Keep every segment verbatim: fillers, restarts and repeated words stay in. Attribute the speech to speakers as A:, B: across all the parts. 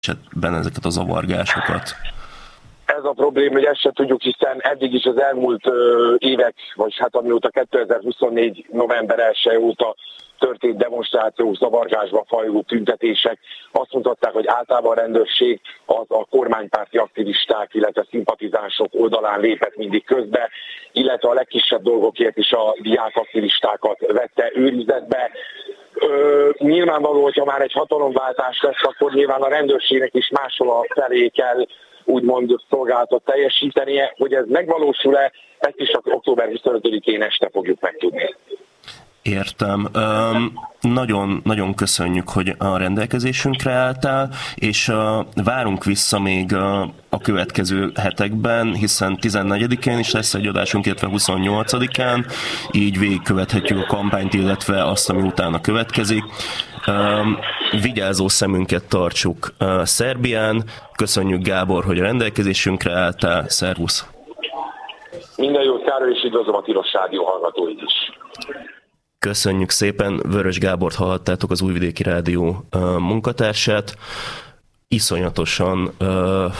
A: esetben ezeket a zavargásokat?
B: Ez a probléma, hogy ezt se tudjuk, hiszen eddig is az elmúlt ö, évek, vagy hát amióta kétezer-huszonnégy. november elseje óta történt demonstrációk, zavargásba fajuló tüntetések azt mutatták, hogy általában a rendőrség az a kormánypárti aktivisták, illetve szimpatizánsok oldalán lépett mindig közbe, illetve a legkisebb dolgokért is a diákaktivistákat vette őrizetbe. Ö, nyilvánvaló, hogyha már egy hatalomváltás lesz, akkor nyilván a rendőrségnek is máshol a felé kell úgymond szolgálatot teljesítenie, hogy ez megvalósul-e, ezt is csak október huszonötödikén este fogjuk megtudni.
A: Értem. Um, nagyon, nagyon köszönjük, hogy a rendelkezésünkre álltál, és uh, várunk vissza még uh, a következő hetekben, hiszen tizennegyedikén is lesz egy adásunk, illetve huszonnyolcadikán, így végigkövethetjük a kampányt, illetve azt, ami utána következik. Um, vigyázó szemünket tartsuk uh, Szerbián. Köszönjük, Gábor, hogy a rendelkezésünkre álltál. Szervusz!
B: Minden jót, Károly, és üdvözlöm a Tilos Rádió hallgatóit is!
A: Köszönjük szépen, Vörös Gábort hallhattátok, az Újvidéki Rádió uh, munkatársát. Iszonyatosan, uh,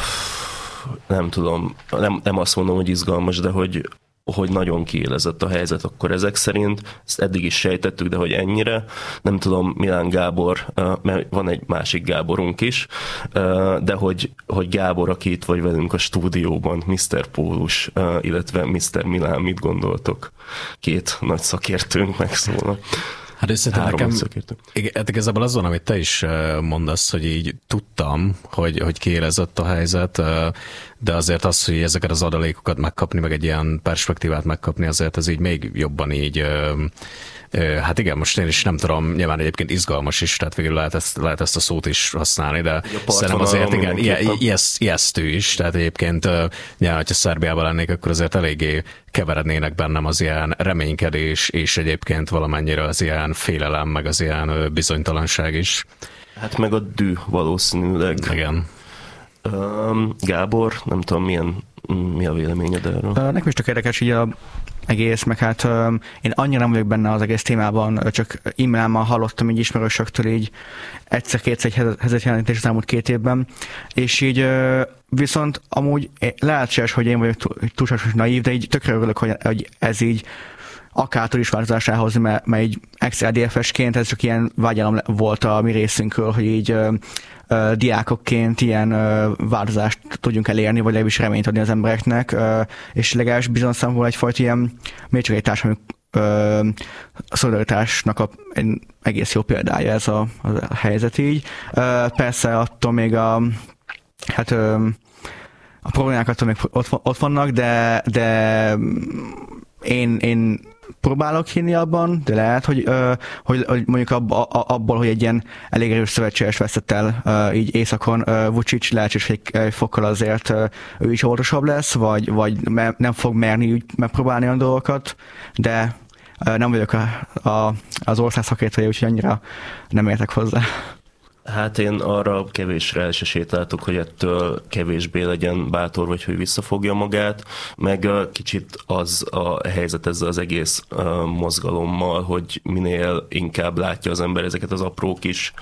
A: nem tudom, nem, nem azt mondom, hogy izgalmas, de hogy, hogy nagyon kiélezett a helyzet akkor ezek szerint. Ezt eddig is sejtettük, de hogy ennyire. Nem tudom, Milán Gábor, uh, mert van egy másik Gáborunk is, uh, de hogy, hogy Gábor, aki itt vagy velünk a stúdióban, miszter Pólus, uh, illetve miszter Milán, mit gondoltok? Két nagy szakértőnk megszólal.
C: Hát összetett nekem, igen, igazából az van, amit te is mondasz, hogy így tudtam, hogy, hogy kiélezett a helyzet, de azért az, hogy ezeket az adalékokat megkapni, meg egy ilyen perspektívát megkapni, azért ez így még jobban így, hát igen, most én is nem tudom, nyilván egyébként izgalmas is, tehát végül lehet ezt, lehet ezt a szót is használni, de szerintem azért igen, ijesztő is, tehát egyébként nyilván, hogyha Szerbiában lennék, akkor azért eléggé keverednének bennem az ilyen reménykedés, és egyébként valamennyire az ilyen félelem, meg az ilyen bizonytalanság is.
A: Hát meg a dű valószínűleg.
C: Igen.
A: Um, Gábor, nem tudom, milyen, mi a véleményed erről?
D: Nekem is csak érdekes így a egész, meg hát én annyira nem vagyok benne az egész témában, csak e-mailmel hallottam így ismerősöktől így egyszer-kétszer egy helyzetjelentés az elmúlt két évben, és így viszont amúgy lehetséges, hogy én vagyok túlságosan naív, de így tökre örülök, hogy, hogy ez így akártól is változásához, mert, mert így ex-er dé ef-esként ez csak ilyen vágyalom volt a mi részünkről, hogy így ö, ö, diákokként ilyen ö, változást tudjunk elérni, vagy legalábbis reményt adni az embereknek, ö, és legalábbis bizony számomra egyfajta ilyen még csak egy társadalmi ö, szolidaritásnak a, egy egész jó példája ez a, a helyzet így. Ö, persze attól még a hát ö, a problémák attól még ott, ott vannak, de, de én, én próbálok hinni abban, de lehet, hogy, hogy, hogy mondjuk abba, abból, hogy egy ilyen elég erős szövetséges vesztett el így északon Vučić, lehetséges, hogy egy fokkal azért ő is óvatosabb lesz, vagy, vagy nem fog merni úgy megpróbálni a dolgokat, de nem vagyok a, a, az ország szakértője, úgyhogy annyira nem értek hozzá.
A: Hát én arra kevésre el se sétáltok, hogy ettől kevésbé legyen bátor, vagy hogy visszafogja magát, meg kicsit az a helyzet ezzel az egész mozgalommal, hogy minél inkább látja az ember ezeket az apró kis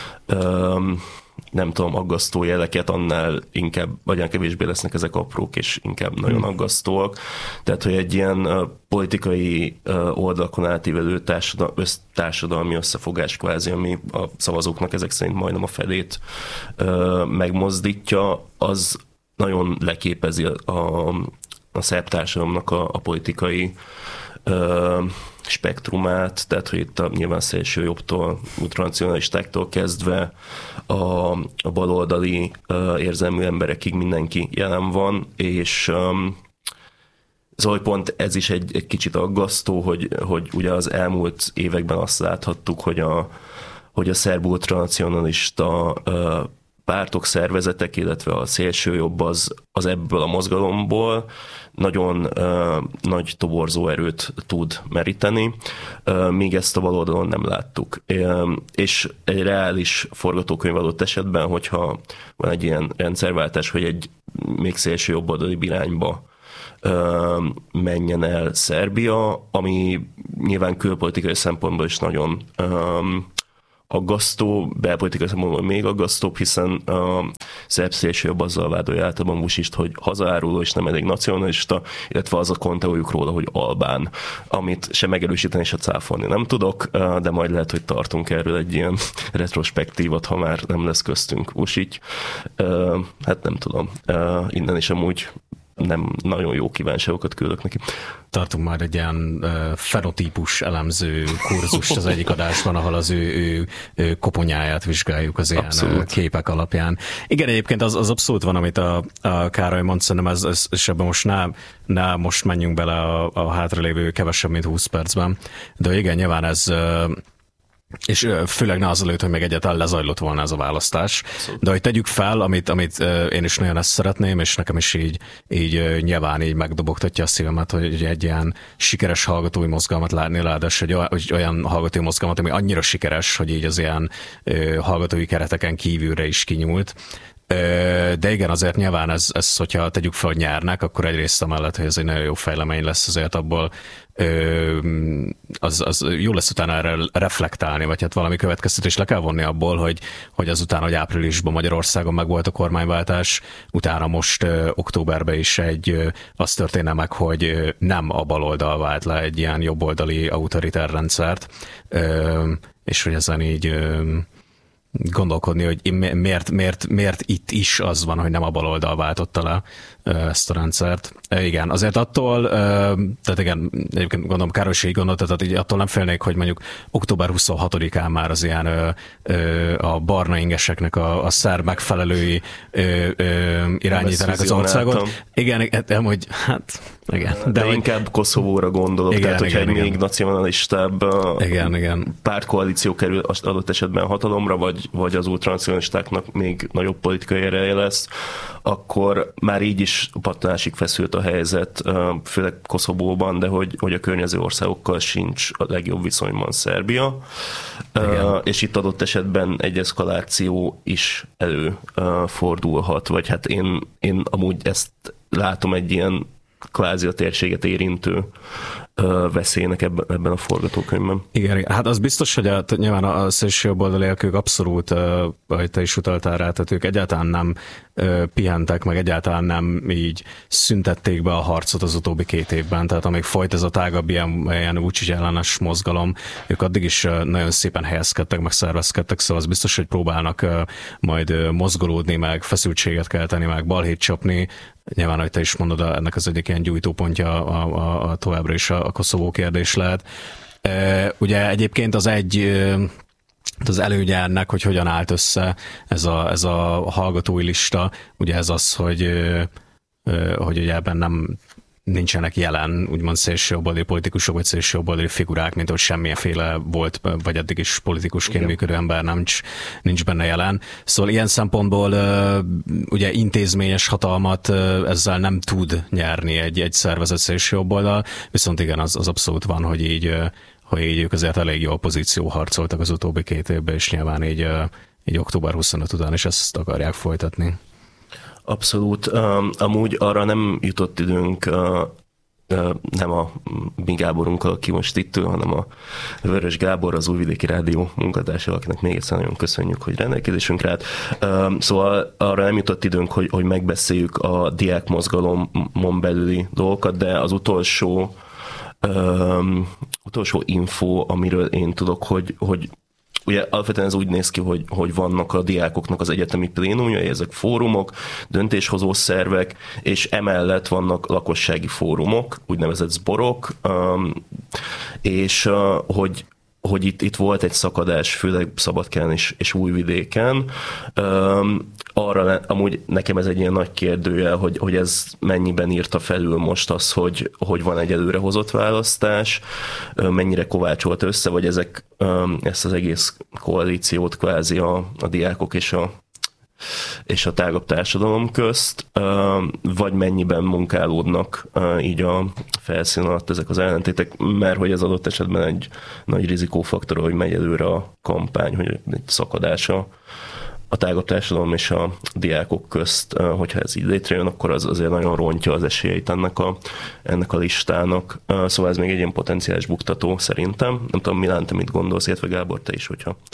A: nem tudom, aggasztó jeleket, annál inkább, vagy kevésbé lesznek ezek aprók, és inkább nagyon aggasztóak. Tehát, hogy egy ilyen uh, politikai uh, oldalakon átívelő társadal, össz, társadalmi összefogás kvázi, ami a szavazóknak ezek szerint majdnem a felét uh, megmozdítja, az nagyon leképezi a, a, a szerb társadalomnak a, a politikai uh, spektrumát, tehát hogy itt a nyilván szélső jobbtól, ultranacionalistáktól kezdve a, a baloldali uh, érzelmű emberekig mindenki jelen van, és um, szóval pont ez is egy, egy kicsit aggasztó, hogy, hogy ugye az elmúlt években azt láthattuk, hogy a, hogy a szerb ultranacionalista uh, pártok, szervezetek, illetve a szélső jobb az, az ebből a mozgalomból nagyon uh, nagy toborzó erőt tud meríteni, uh, míg ezt a baloldalon nem láttuk. Uh, és egy reális forgatókönyv adott esetben, hogyha van egy ilyen rendszerváltás, hogy egy még szélső jobboldali irányba uh, menjen el Szerbia, ami nyilván külpolitikai szempontból is nagyon um, aggasztó, belpolitikai szempontból még aggasztóbb, hiszen a szerb szélsőjobb azzal vádolja általában Vučićt, hogy hazaáruló és nem elég nacionalista, illetve az a konteójuk róla, hogy albán, amit se megerősíteni, se cáfolni nem tudok, de majd lehet, hogy tartunk erről egy ilyen retrospektívat, ha már nem lesz köztünk Vučić. Hát nem tudom. Innen is amúgy nem nagyon jó kívánságokat küldök neki.
C: Tartunk már egy ilyen uh, fenotípus elemző kurzust az egyik adásban, ahol az ő, ő, ő koponyáját vizsgáljuk az ilyen abszolút. Képek alapján. Igen, egyébként az, az abszolút van, amit a, a Károly mond, szerintem ez, ez, és ebben most ne, ne most menjünk bele a, a hátralévő kevesebb, mint húsz percben, de igen, nyilván ez uh, és főleg ne azelőtt, hogy még egyáltalán lezajlott volna ez a választás. De hogy tegyük fel, amit, amit én is nagyon ezt szeretném, és nekem is így, így nyilván így megdobogtatja a szívemet, hogy egy ilyen sikeres hallgatói mozgalmat látni, ráadásul egy olyan hallgatói mozgalmat, ami annyira sikeres, hogy így az ilyen hallgatói kereteken kívülre is kinyúlt. De igen, azért nyilván ez, ez, hogyha tegyük fel, hogy nyernek, akkor egyrészt amellett, hogy ez egy nagyon jó fejlemény lesz, azért abból az, az jó lesz utána erre reflektálni, vagy hát valami következtetés le kell vonni abból, hogy, hogy azután, hogy áprilisban Magyarországon meg volt a kormányváltás, utána most ö, októberben is egy ö, az történne meg, hogy ö, nem a baloldal vált le egy ilyen jobboldali autoritár rendszert, ö, és hogy ezen így ö, gondolkodni, hogy miért, miért, miért itt is az van, hogy nem a baloldal váltotta le ezt a rendszert. Igen, azért attól, tehát igen, egyébként gondolom Károly is így gondolta, tehát így attól nem félnék, hogy mondjuk október huszonhatodikán már az ilyen a barna ingeseknek a, a szerb megfelelői irányítanak az országot. Igen, de hogy hát igen.
A: De, de
C: hogy,
A: inkább Koszovóra gondolok, igen, tehát hogyha egy még nacionalistább
C: igen, igen.
A: pártkoalíció kerül adott esetben hatalomra, vagy, vagy az ultranacionalistáknak még nagyobb politikai ereje lesz, akkor már így is pattanásig feszült a helyzet, főleg Koszovóban, de hogy, hogy a környező országokkal sincs a legjobb viszonyban Szerbia, igen. És itt adott esetben egy eszkaláció is előfordulhat, vagy hát én, én amúgy ezt látom egy ilyen kvázi a térséget érintő veszélynek ebben, ebben a forgatókönyvben.
C: Igen, hát az biztos, hogy a, nyilván a szélsőjobboldaliak ők abszolút, ahogy te is utaltál rá, tehát ők egyáltalán nem pihentek, meg egyáltalán nem így szüntették be a harcot az utóbbi két évben, tehát amíg folyt ez a tágabb ilyen, ilyen Vučić ellenes mozgalom, ők addig is nagyon szépen helyezkedtek, meg szervezkedtek, szóval az biztos, hogy próbálnak majd mozgolódni, meg feszültséget kelteni, meg balhét csapni. Nyilván, ahogy te is mondod, ennek az egyik ilyen gyújtópontja a, a, a továbbra is a, a Koszovó kérdés lehet. E, ugye egyébként az egy az elődje ennek, hogy hogyan állt össze ez a, ez a hallgatói lista, ugye ez az, hogy, hogy ugye ebben nem nincsenek jelen, úgymond szélsőjobboldali politikusok, vagy szélsőjobboldali figurák, mint hogy semmilyenféle volt, vagy eddig is politikusként működő ember nincs, nincs benne jelen. Szóval ilyen szempontból ugye intézményes hatalmat ezzel nem tud nyerni egy, egy szervezet szélsőjobboldal, viszont igen, az, az abszolút van, hogy így, hogy így ők azért elég jó pozíció harcoltak az utóbbi két évben, és nyilván így, így október huszonötödike után is ezt akarják folytatni.
A: Abszolút. Um, amúgy arra nem jutott időnk, uh, uh, nem a mi Gáborunkkal, aki most itt ül, hanem a Vörös Gábor, az Újvidéki Rádió munkatársa, akinek még egyszer nagyon köszönjük, hogy rendelkezésünkre állt. Um, szóval arra nem jutott időnk, hogy, hogy megbeszéljük a diákmozgalomon belüli dolgokat, de az utolsó um, utolsó info, amiről én tudok, hogy, hogy ugye alapvetően ez úgy néz ki, hogy, hogy vannak a diákoknak az egyetemi plénumjai, ezek fórumok, döntéshozó szervek, és emellett vannak lakossági fórumok, úgynevezett zborok, és hogy hogy itt, itt volt egy szakadás, főleg Szabadkán és, és Újvidéken. Um, arra amúgy nekem ez egy ilyen nagy kérdőjel, hogy, hogy ez mennyiben írta felül most az, hogy, hogy van egy előrehozott választás, mennyire kovácsolt össze, vagy ezek um, ezt az egész koalíciót kvázi a, a diákok és a és a tágabb társadalom közt, vagy mennyiben munkálódnak így a felszín alatt ezek az ellentétek, mert hogy ez adott esetben egy nagy rizikófaktor, hogy megy előre a kampány, hogy egy szakadás a, a tágabb társadalom és a diákok közt, hogyha ez így létrejön, akkor az azért nagyon rontja az esélyeit ennek a, ennek a listának. Szóval ez még egy ilyen potenciális buktató szerintem. Nem tudom, Milán, te mit gondolsz, illetve Gábor, te is, hogyha...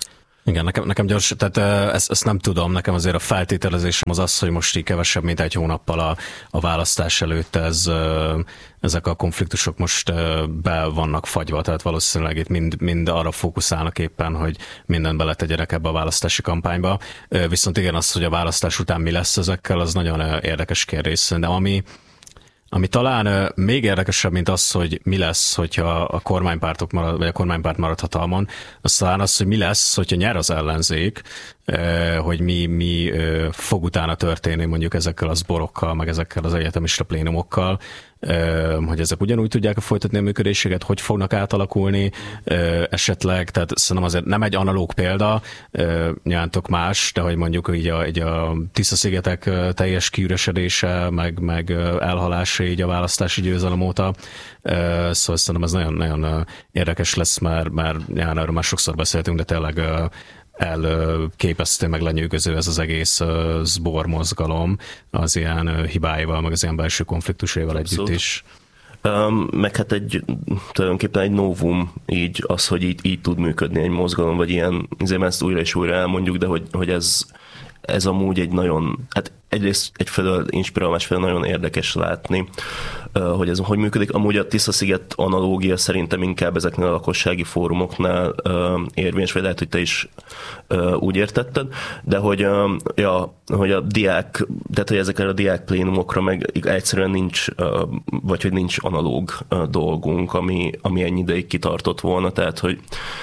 C: Igen, nekem, nekem gyors, tehát ezt, ezt nem tudom, nekem azért a feltételezésem az az, hogy most így kevesebb, mint egy hónappal a, a választás előtt ez, ezek a konfliktusok most be vannak fagyva, tehát valószínűleg itt mind, mind arra fókuszálnak éppen, hogy mindent beletegyenek ebbe a választási kampányba. Viszont igen, az, hogy a választás után mi lesz ezekkel, az nagyon érdekes kérdés. De ami Ami talán még érdekesebb, mint az, hogy mi lesz, hogyha a kormánypártok marad, vagy a kormánypárt marad hatalmon, az talán az, hogy mi lesz, hogyha nyer az ellenzék, hogy mi, mi fog utána történni mondjuk ezekkel az borokkal, meg ezekkel az egyetemista plénumokkal, hogy ezek ugyanúgy tudják folytatni a működésüket, hogy fognak átalakulni esetleg, tehát szerintem azért nem egy analóg példa, nyilvántok más, de hogy mondjuk így a, így a Tisza-szigetek teljes kiüresedése, meg, meg elhalása így a választási győzelem óta, szóval szerintem ez nagyon, nagyon érdekes lesz, mert, mert nyilván erről már sokszor beszéltünk, de tényleg elképesztő, meg lenyűgöző ez az egész zbor mozgalom az ilyen hibáival, meg az ilyen belső konfliktusaival együtt is.
A: Um, meg hát egy, tulajdonképpen egy novum így az, hogy így, így tud működni egy mozgalom, vagy ilyen, azért ezt újra és újra elmondjuk, de hogy, hogy ez, ez amúgy egy nagyon, hát egyrészt egyfelől inspiráló, másfelől nagyon érdekes látni, hogy ez hogy működik. Amúgy a Tisza-sziget analógia szerintem inkább ezeknél a lakossági fórumoknál érvényes, vagy lehet, hogy te is úgy értetted, de hogy, ja, hogy a diák, tehát hogy ezekre a diák plénumokra meg egyszerűen nincs, vagy hogy nincs analóg dolgunk, ami, ami ennyi ideig kitartott volna, tehát hogy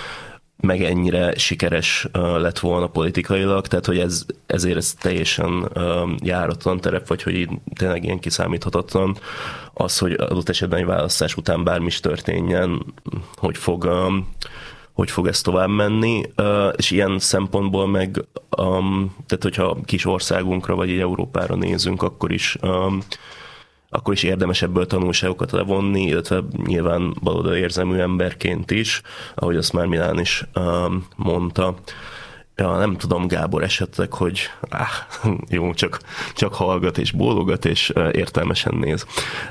A: meg ennyire sikeres uh, lett volna politikailag, tehát hogy ez, ezért ez teljesen uh, járatlan terep, vagy hogy így tényleg ilyen kiszámíthatatlan az, hogy adott esetben egy választás után bármi is történjen, hogy fog, um, hogy fog ez tovább menni, uh, és ilyen szempontból meg, um, tehát hogyha kis országunkra, vagy egy Európára nézünk, akkor is um, akkor is érdemes ebből tanulságokat levonni, illetve nyilván baloldali érzelmű emberként is, ahogy azt már Milán is um, mondta. Ja, nem tudom, Gábor, esetleg, hogy áh, jó, csak, csak hallgat és bólogat, és uh, értelmesen néz.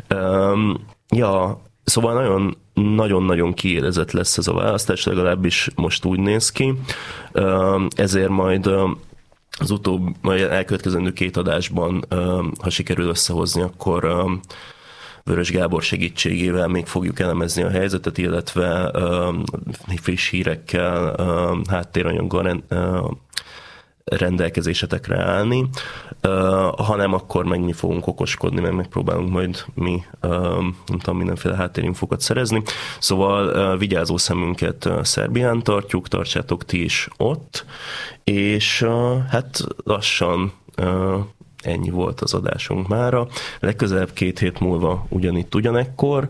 A: Um, ja, szóval nagyon, nagyon-nagyon kiélezett lesz ez a választás, legalábbis most úgy néz ki. Um, ezért majd um, az utóbb, majd elkövetkezendő két adásban, ha sikerül összehozni, akkor Vörös Gábor segítségével még fogjuk elemezni a helyzetet, illetve friss hírekkel, háttéranyaggal rendelkezésetekre állni, ha nem, akkor meg mi fogunk okoskodni, meg megpróbálunk majd mi, nem tudom, mindenféle háttérinfokat szerezni. Szóval vigyázó szemünket Szerbián tartjuk, tartsátok ti is ott, és hát lassan ennyi volt az adásunk mára. Legközelebb két hét múlva ugyanitt, ugyanekkor,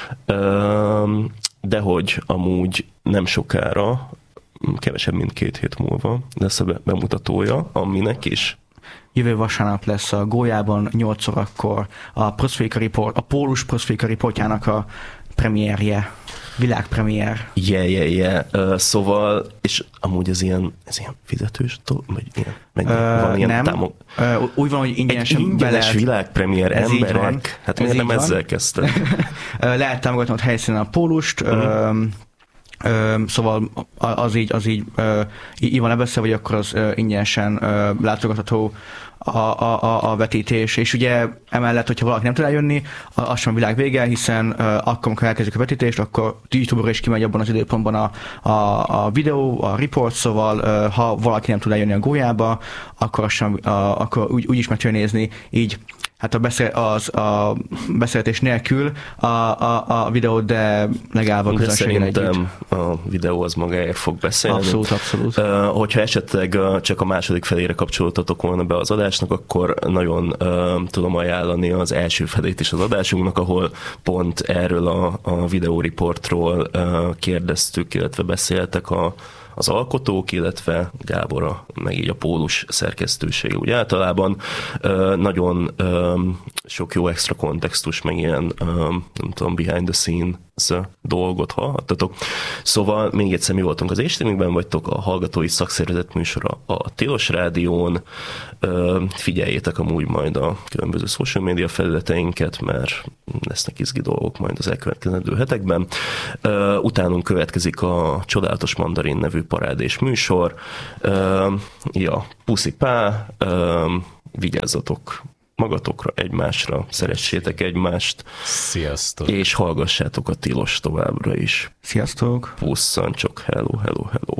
A: de hogy amúgy nem sokára, kevesebb, mint két hét múlva lesz a bemutatója, aminek is.
D: Jövő vasárnap lesz a Gólyában nyolc órakor a Prosféka Report, a Pólus Prosféka Reportjának a premierje, világpremier.
A: Yeah, yeah, yeah. Uh, szóval, és amúgy ez ilyen, ez ilyen fizetős dolog, vagy ilyen, meg uh, van ilyen
D: nem.
A: támog...
D: Uh, úgy van, hogy ingyenesen
A: Egy ingyenes világpremier emberek. Hát miért nem ezzel kezdtem?
D: Lehet támogatni ott helyszínen a Pólust, uh-huh. uh, Uh, szóval az így, az így, uh, így van ebben, vagy akkor az uh, ingyenesen uh, látogatható a, a, a, a vetítés, és ugye emellett, hogyha valaki nem tud eljönni, az sem a világ vége, hiszen uh, akkor, amikor elkezdjük a vetítést, akkor YouTube-ra is kimegy abban az időpontban a, a, a videó, a report, szóval uh, ha valaki nem tud eljönni a Gólyába, akkor, sem, uh, akkor úgy, úgy is meg tudja nézni, így hát a, beszél, az, a beszélgetés nélkül a, a, a videó, de legalább a közönséggel együtt.
A: Szerintem a videó az magáért fog beszélni.
D: Abszolút, abszolút.
A: Uh, hogyha esetleg uh, csak a második felére kapcsolódtatok volna be az adásnak, akkor nagyon uh, tudom ajánlani az első felét is az adásunknak, ahol pont erről a, a videóriportról uh, kérdeztük, illetve beszéltek a az alkotók, illetve Gábor, meg így a Pólus szerkesztősége. Úgy általában nagyon sok jó extra kontextus, meg ilyen, nem tudom, behind the scenes dolgot hallhattatok. Szóval még egyszer mi voltunk az Éstényükben, vagytok a Hallgatói Szakszervezet műsora a Tilos Rádión. Figyeljétek amúgy majd a különböző social media felületeinket, mert lesznek izgi dolgok majd az elkövetkezendő hetekben. Utánunk következik a Csodálatos Mandarin nevű parádés műsor. Uh, ja, puszi pá, uh, vigyázzatok magatokra, egymásra, szeressétek egymást.
C: Sziasztok!
A: És hallgassátok a Tilos továbbra is.
D: Sziasztok!
A: Pusszancsok, hello, hello, hello.